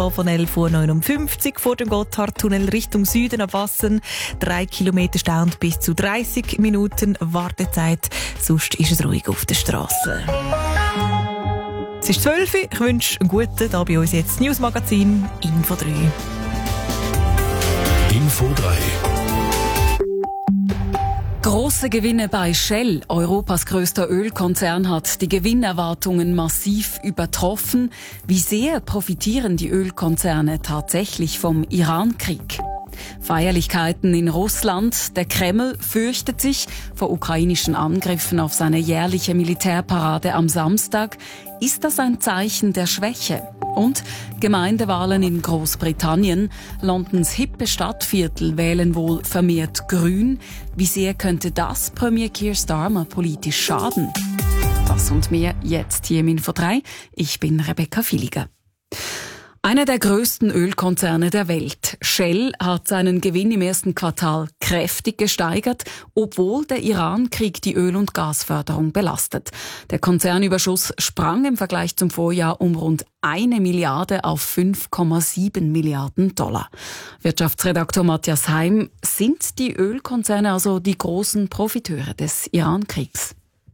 von 11.59 Uhr vor dem Gotthardtunnel Richtung Süden abwassen. 3 Kilometer Stau und bis zu 30 Minuten Wartezeit. Sonst ist es ruhig auf der Straße. Es ist 12 Uhr. Ich wünsche einen guten, da bei uns jetzt das Newsmagazin Info 3. Info 3. Grosse Gewinne bei Shell. Europas größter Ölkonzern hat die Gewinnerwartungen massiv übertroffen. Wie sehr profitieren die Ölkonzerne tatsächlich vom Iran-Krieg? Feierlichkeiten in Russland. Der Kreml fürchtet sich vor ukrainischen Angriffen auf seine jährliche Militärparade am Samstag. Ist das ein Zeichen der Schwäche? Und Gemeindewahlen in Großbritannien. Londons hippe Stadtviertel wählen wohl vermehrt Grün. Wie sehr könnte das Premier Keir Starmer politisch schaden? Das und mehr jetzt hier im Info 3. Ich bin Rebecca Villiger. Einer der größten Ölkonzerne der Welt, Shell, hat seinen Gewinn im ersten Quartal kräftig gesteigert, obwohl der Iran-Krieg die Öl- und Gasförderung belastet. Der Konzernüberschuss sprang im Vergleich zum Vorjahr um rund 1 Milliarde auf 5,7 Milliarden Dollar. Wirtschaftsredaktor Matthias Heim, sind die Ölkonzerne also die großen Profiteure des Iran-Kriegs?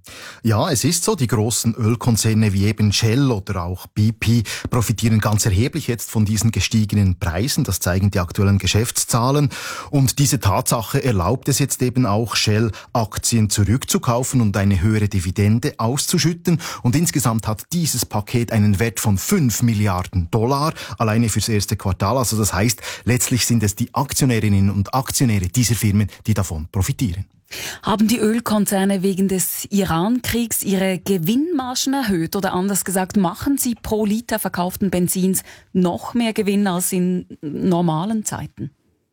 Ja, es ist so. Die großen Ölkonzerne wie eben Shell oder auch BP profitieren ganz erheblich jetzt von diesen gestiegenen Preisen. Das zeigen die aktuellen Geschäftszahlen. Und diese Tatsache erlaubt es jetzt eben auch, Shell Aktien zurückzukaufen und eine höhere Dividende auszuschütten. Und insgesamt hat dieses Paket einen Wert von 5 Milliarden Dollar alleine fürs erste Quartal. Also das heißt, letztlich sind es die Aktionärinnen und Aktionäre dieser Firmen, die davon profitieren. Haben die Ölkonzerne wegen des Iran-Kriegs ihre Gewinnmargen erhöht? Oder anders gesagt, machen sie pro Liter verkauften Benzins noch mehr Gewinn als in normalen Zeiten?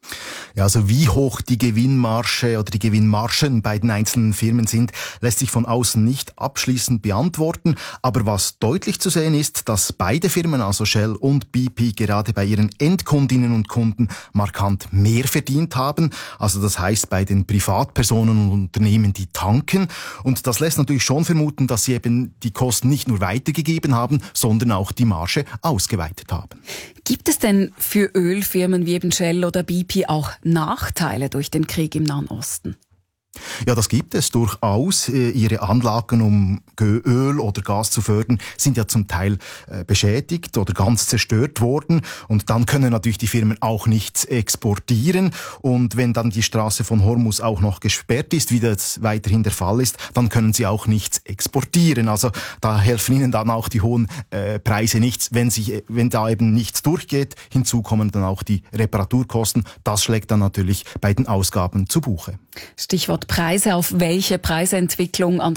Ja, also wie hoch die Gewinnmarge oder die Gewinnmargen bei den einzelnen Firmen sind, lässt sich von außen nicht abschließend beantworten. Aber was deutlich zu sehen ist, dass beide Firmen, also Shell und BP, gerade bei ihren Endkundinnen und Kunden markant mehr verdient haben. Also das heißt bei den Privatpersonen und Unternehmen, die tanken. Und das lässt natürlich schon vermuten, dass sie eben die Kosten nicht nur weitergegeben haben, sondern auch die Marge ausgeweitet haben. Gibt es denn für Ölfirmen wie eben Shell oder BP auch Nachteile durch den Krieg im Nahen Osten? Ja, das gibt es durchaus. Ihre Anlagen, um Öl oder Gas zu fördern, sind ja zum Teil beschädigt oder ganz zerstört worden. Und dann können natürlich die Firmen auch nichts exportieren. Und wenn dann die Straße von Hormuz auch noch gesperrt ist, wie das weiterhin der Fall ist, dann können sie auch nichts exportieren. Also da helfen ihnen dann auch die hohen Preise nichts, wenn da eben nichts durchgeht. Hinzu kommen dann auch die Reparaturkosten. Das schlägt dann natürlich bei den Ausgaben zu Buche. Stichwort Preise. Auf welche Preisentwicklung an